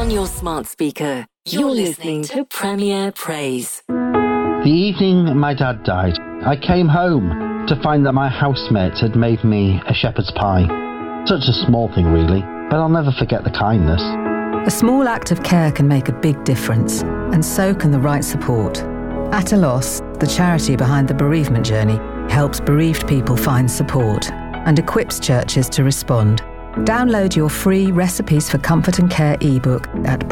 on your smart speaker. You're listening to Premier Praise. The evening my dad died, I came home to find that my housemate had made me a shepherd's pie. Such a small thing really, but I'll never forget the kindness. A small act of care can make a big difference, and so can the right support. At a Loss, the charity behind the bereavement journey, helps bereaved people find support and equips churches to respond. Download your free Recipes for Comfort and Care ebook at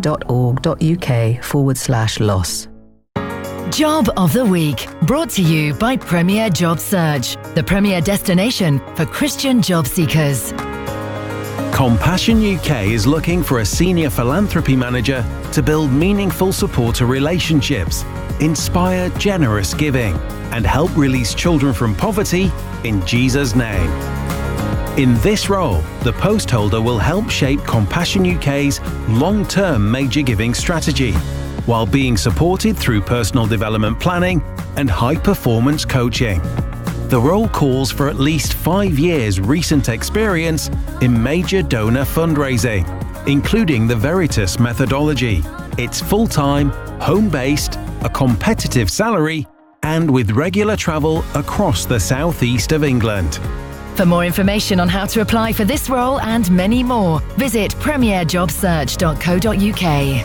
premier.org.uk/loss. Job of the Week, brought to you by Premier Job Search, the premier destination for Christian job seekers. Compassion UK is looking for a senior philanthropy manager to build meaningful supporter relationships, inspire generous giving, and help release children from poverty in Jesus' name. In this role, the post holder will help shape Compassion UK's long-term major giving strategy, while being supported through personal development planning and high-performance coaching. The role calls for at least 5 years recent experience in major donor fundraising, including the Veritas methodology. It's full-time, home-based, a competitive salary, and with regular travel across the southeast of England. For more information on how to apply for this role and many more, visit premierjobsearch.co.uk.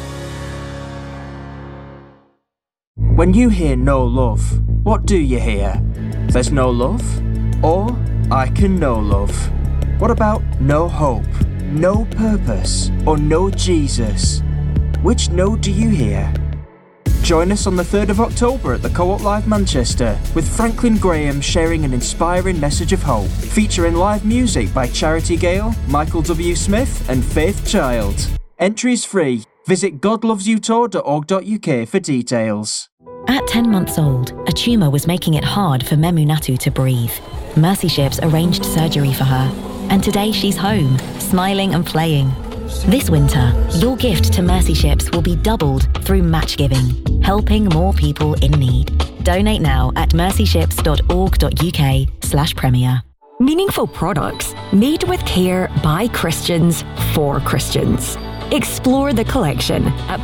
When you hear no love, what do you hear? There's no love? Or I can know love? What about no hope, no purpose, or no Jesus? Which no do you hear? Join us on the 3rd of October at the Co-op Live Manchester with Franklin Graham sharing an inspiring message of hope, featuring live music by Charity Gale, Michael W. Smith and Faith Child. Entries free. Visit godlovesyoutour.org.uk for details. At 10 months old, a tumour was making it hard for Memunatu to breathe. Mercy Ships arranged surgery for her, and today she's home, smiling and playing. This winter, your gift to Mercy Ships will be doubled through match giving, helping more people in need. Donate now at mercyships.org.uk/premier. Meaningful products made with care by Christians for Christians. Explore the collection at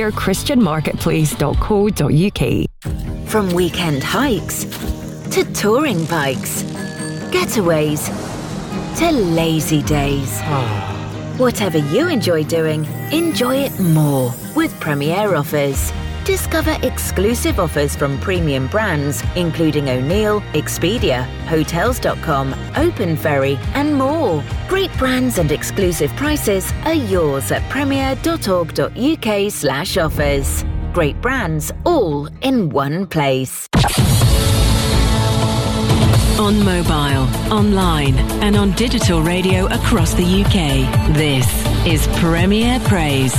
premierchristianmarketplace.co.uk. From weekend hikes to touring bikes, getaways to lazy days. Whatever you enjoy doing, enjoy it more with Premier offers. Discover exclusive offers from premium brands, including O'Neill, Expedia, Hotels.com, Open Ferry, and more. Great brands and exclusive prices are yours at premier.org.uk/offers. Great brands, all in one place. On mobile, online, and on digital radio across the UK. This is Premier Praise.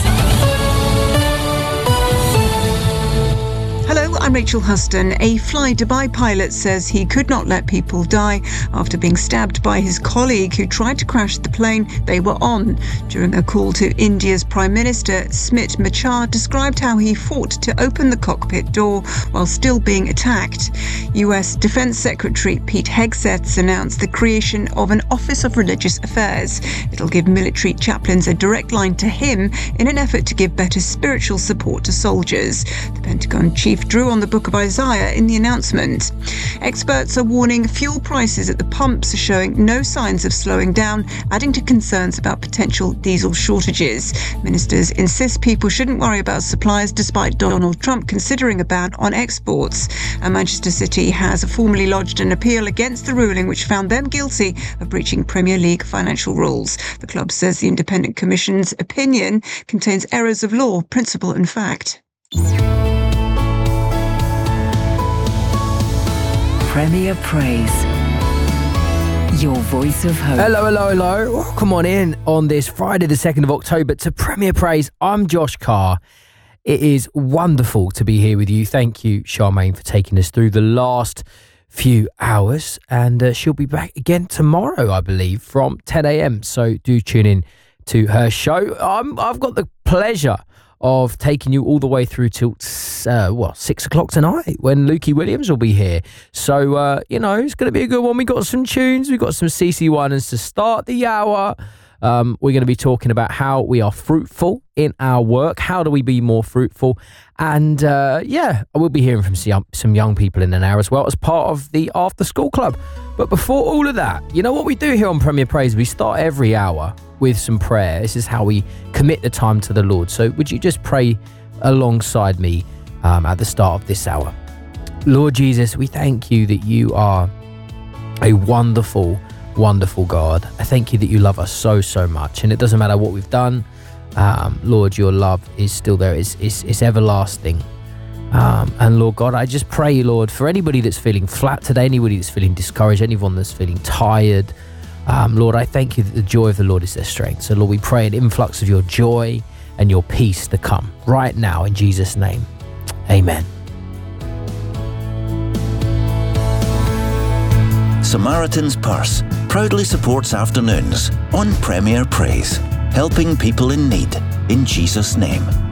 Hello, I'm Rachel Huston. A Fly Dubai pilot says he could not let people die after being stabbed by his colleague who tried to crash the plane they were on. During a call to India's Prime Minister, Smit Machar described how he fought to open the cockpit door while still being attacked. US Defense Secretary Pete Hegseth announced the creation of an Office of Religious Affairs. It'll give military chaplains a direct line to him in an effort to give better spiritual support to soldiers. The Pentagon chief drew on the Book of Isaiah in the announcement. Experts are warning fuel prices at the pumps are showing no signs of slowing down, adding to concerns about potential diesel shortages. Ministers insist people shouldn't worry about supplies despite Donald Trump considering a ban on exports. And Manchester City has formally lodged an appeal against the ruling which found them guilty of breaching Premier League financial rules. The club says the Independent Commission's opinion contains errors of law, principle and fact. Premier Praise. Your voice of hope. Hello. Welcome on in on this Friday the 2nd of October to Premier Praise. I'm Josh Carr. It is wonderful to be here with you. Thank you, Charmaine, for taking us through the last few hours. And she'll be back again tomorrow, I believe, from 10 a.m. So do tune in to her show. I've got the pleasure of taking you all the way through till 6 o'clock tonight when Lukey Williams will be here. So, it's going to be a good one. We got some tunes. We got some CC Winans to start the hour. We're going to be talking about how we are fruitful in our work. How do we be more fruitful? And we'll be hearing from some young people in an hour as well as part of the After School Club. But before all of that, you know what we do here on Premier Praise? We start every hour with some prayer. This is how we commit the time to the Lord. So would you just pray alongside me at the start of this hour? Lord Jesus, we thank you that you are a wonderful, wonderful God. I thank you that you love us so, so much. And it doesn't matter what we've done. Lord, your love is still there. It's everlasting. And Lord God, I just pray, Lord, for anybody that's feeling flat today, anybody that's feeling discouraged, anyone that's feeling tired, Lord, I thank you that the joy of the Lord is their strength. So Lord, we pray an influx of your joy and your peace to come right now in Jesus' name. Amen. Samaritan's Purse proudly supports afternoons on Premier Praise, helping people in need in Jesus' name.